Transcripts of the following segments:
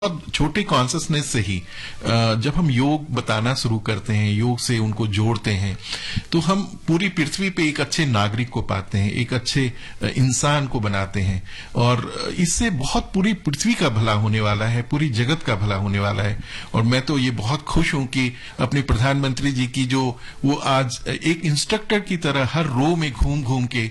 बहुत छोटे कॉन्सियसनेस से ही जब हम योग बताना शुरू करते हैं, योग से उनको जोड़ते हैं, तो हम पूरी पृथ्वी पे एक अच्छे नागरिक को पाते हैं, एक अच्छे इंसान को बनाते हैं और इससे बहुत पूरी पृथ्वी का भला होने वाला है, पूरी जगत का भला होने वाला है। और मैं तो ये बहुत खुश हूं कि अपने प्रधानमंत्री जी की जो वो आज एक इंस्ट्रक्टर की तरह हर रो में घूम घूम के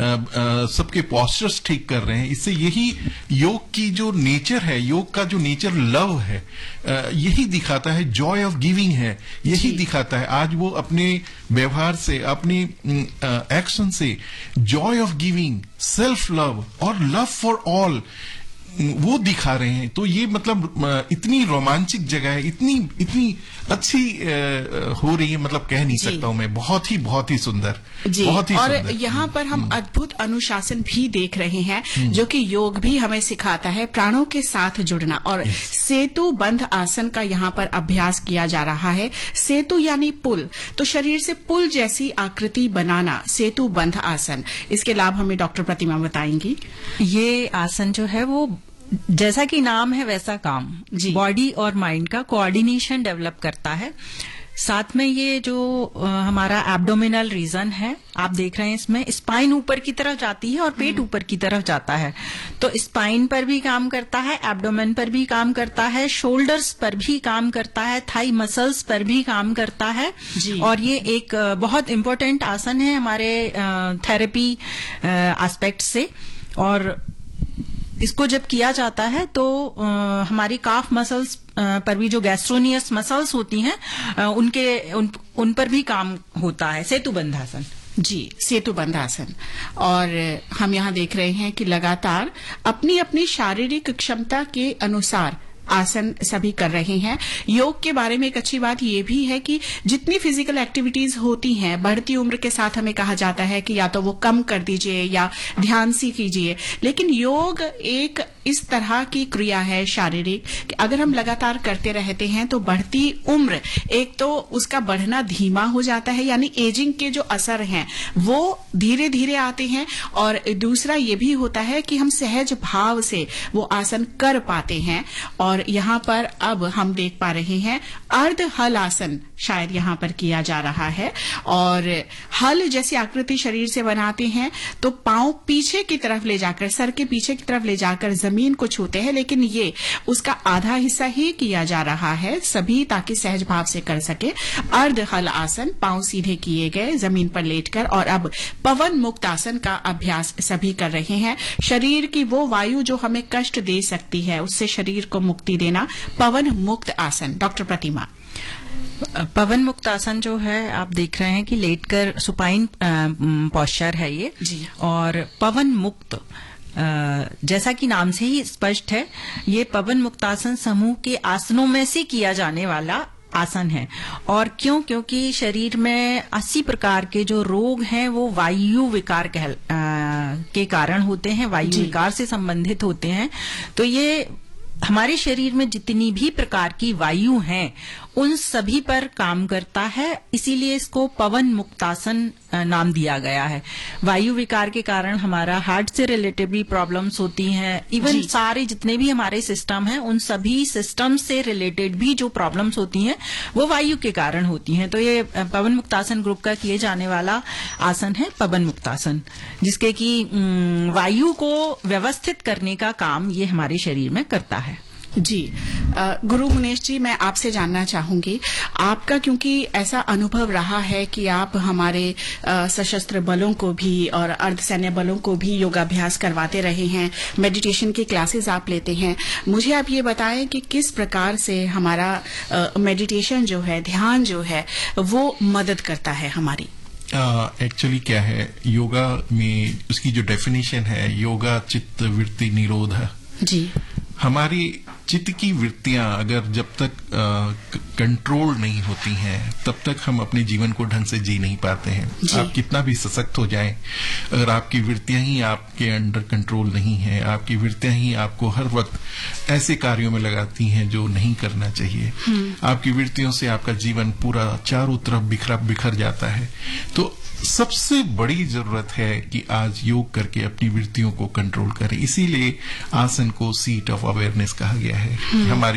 सबके पोस्चर्स ठीक कर रहे हैं। इससे यही योग की जो नेचर है, योग का जो नेचर लव है, यही दिखाता है, जॉय ऑफ गिविंग है, यही दिखाता है। आज वो अपने व्यवहार से, अपने एक्शन से Joy of giving, self love और लव फॉर ऑल वो दिखा रहे हैं। तो ये मतलब इतनी रोमांचिक जगह है, इतनी अच्छी हो रही है, मतलब कह नहीं सकता हूं मैं। बहुत ही सुंदर जी। बहुत ही और सुंदर। यहाँ पर हम अद्भुत अनुशासन भी देख रहे हैं, जो कि योग भी हमें सिखाता है प्राणों के साथ जुड़ना। और सेतु बंध आसन का यहाँ पर अभ्यास किया जा रहा है। सेतु यानी पुल, तो शरीर से पुल जैसी आकृति बनाना, सेतु बंध आसन। इसके लाभ हमें डॉक्टर प्रतिमा बताएंगी। ये आसन जो है वो जैसा कि नाम है वैसा काम, बॉडी और माइंड का कोऑर्डिनेशन डेवलप करता है। साथ में ये जो हमारा एब्डोमिनल रीजन है, आप देख रहे हैं इसमें स्पाइन ऊपर की तरफ जाती है और पेट ऊपर की तरफ जाता है। तो स्पाइन पर भी काम करता है, एब्डोमेन पर भी काम करता है, शोल्डर्स पर भी काम करता है, थाई मसल्स पर भी काम करता है। और ये एक बहुत इम्पोर्टेंट आसन है हमारे थेरेपी एस्पेक्ट से। और इसको जब किया जाता है तो हमारी काफ मसल्स पर भी जो गैस्ट्रोनियस मसल्स होती हैं उन पर भी काम होता है। सेतुबंधासन जी, सेतुबंधासन। और हम यहाँ देख रहे हैं कि लगातार अपनी अपनी शारीरिक क्षमता के अनुसार आसन सभी कर रहे हैं। योग के बारे में एक अच्छी बात यह भी है कि जितनी फिजिकल एक्टिविटीज होती हैं, बढ़ती उम्र के साथ हमें कहा जाता है कि या तो वो कम कर दीजिए या ध्यान से कीजिए, लेकिन योग एक इस तरह की क्रिया है शारीरिक कि अगर हम लगातार करते रहते हैं तो बढ़ती उम्र, एक तो उसका बढ़ना धीमा हो जाता है, यानी एजिंग के जो असर हैं वो धीरे धीरे आते हैं। और दूसरा ये भी होता है कि हम सहज भाव से वो आसन कर पाते हैं। और यहाँ पर अब हम देख पा रहे हैं अर्ध हल आसन शायद यहाँ पर किया जा रहा है। और हल जैसी आकृति शरीर से बनाते हैं तो पांव पीछे की तरफ ले जाकर, सर के पीछे की तरफ ले जाकर जमीन को छूते हैं, लेकिन ये उसका आधा हिस्सा ही किया जा रहा है सभी, ताकि सहज भाव से कर सके। अर्ध हल आसन, पांव सीधे किए गए जमीन पर लेटकर। और अब पवन मुक्त आसन का अभ्यास सभी कर रहे हैं। शरीर की वो वायु जो हमें कष्ट दे सकती है, उससे शरीर को मुक्ति देना, पवन मुक्त आसन। डॉक्टर प्रतिमा। पवन मुक्त आसन जो है आप देख रहे हैं कि लेटकर सुपाइन पोस्चर है ये जी। और पवन मुक्त जैसा कि नाम से ही स्पष्ट है, ये पवन मुक्तासन समूह के आसनों में से किया जाने वाला आसन है। और क्योंकि शरीर में 80 प्रकार के जो रोग हैं वो वायु विकार के कारण होते हैं, वायु विकार से संबंधित होते हैं। तो ये हमारे शरीर में जितनी भी प्रकार की वायु हैं उन सभी पर काम करता है, इसीलिए इसको पवन मुक्तासन नाम दिया गया है। वायु विकार के कारण हमारा हार्ट से रिलेटेड भी प्रॉब्लम्स होती हैं, इवन सारे जितने भी हमारे सिस्टम हैं उन सभी सिस्टम से रिलेटेड भी जो प्रॉब्लम्स होती हैं वो वायु के कारण होती हैं। तो ये पवन मुक्तासन ग्रुप का किए जाने वाला आसन है पवन मुक्तासन, जिसके कि वायु को व्यवस्थित करने का काम ये हमारे शरीर में करता है। जी, गुरु मुनेश जी, मैं आपसे जानना चाहूंगी, आपका क्योंकि ऐसा अनुभव रहा है कि आप हमारे सशस्त्र बलों को भी और अर्धसैन्य बलों को भी योगाभ्यास करवाते रहे हैं, मेडिटेशन की क्लासेस आप लेते हैं, मुझे आप ये बताएं कि किस प्रकार से हमारा मेडिटेशन जो है, ध्यान जो है, वो मदद करता है हमारी। एक्चुअली क्या है, योगा में उसकी जो डेफिनेशन है, योगा चित्त वृत्ति निरोध जी। हमारी चित्त की वृत्तियां अगर जब तक कंट्रोल नहीं होती हैं तब तक हम अपने जीवन को ढंग से जी नहीं पाते हैं। आप कितना भी सशक्त हो जाएं, अगर आपकी वृत्तियां ही आपके अंडर कंट्रोल नहीं है, आपकी वृत्तियां ही आपको हर वक्त ऐसे कार्यों में लगाती हैं जो नहीं करना चाहिए, आपकी वृत्तियों से आपका जीवन पूरा चारों तरफ बिखर जाता है। तो सबसे बड़ी जरूरत है कि आज योग करके अपनी वृत्तियों को कंट्रोल करें। इसीलिए आसन को सीट ऑफ अवेयरनेस कहा गया है। हमारी